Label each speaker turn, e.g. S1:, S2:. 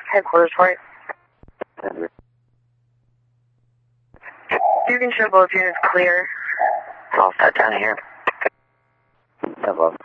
S1: Headquarters for it. You can show both units clear. All set down here.
S2: Above.